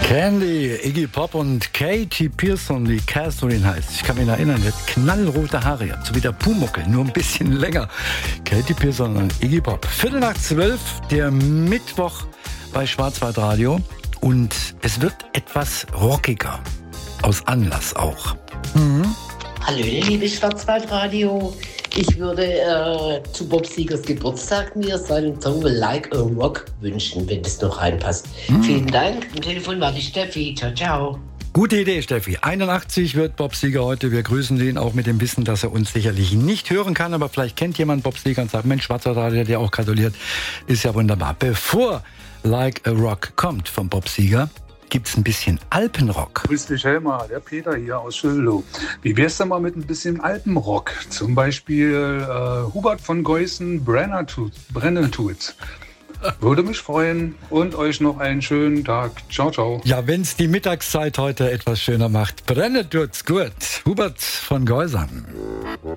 Candy, Iggy Pop und Katy Pearson, die Catherine heißt. Ich kann mich erinnern, die hat knallrote Haare gehabt, so wie der Pumuckl, nur ein bisschen länger. Katy Pearson und Iggy Pop. 11:45, der Mittwoch bei Schwarzwaldradio. Und es wird etwas rockiger. Aus Anlass auch. Hallo, liebe Schwarzwaldradio. Ich würde zu Bob Siegers Geburtstag mir seinen Song Like a Rock wünschen, wenn das noch reinpasst. Vielen Dank. Am Telefon war die Steffi. Ciao, ciao. Gute Idee, Steffi. 81 wird Bob Seger heute. Wir grüßen den auch mit dem Wissen, dass er uns sicherlich nicht hören kann. Aber vielleicht kennt jemand Bob Seger und sagt, Mensch, Schwarzwaldradio, der dir auch gratuliert. Ist ja wunderbar. Bevor Like a Rock kommt von Bob Seger, gibt's ein bisschen Alpenrock. Grüß dich, Helmer, der Peter hier aus Schildow. Wie wär's denn mal mit ein bisschen Alpenrock? Zum Beispiel Hubert von Geußen, Brennentools. Würde mich freuen und euch noch einen schönen Tag. Ciao, ciao. Ja, wenn's die Mittagszeit heute etwas schöner macht. Brenne tut's gut. Hubert von Geusern.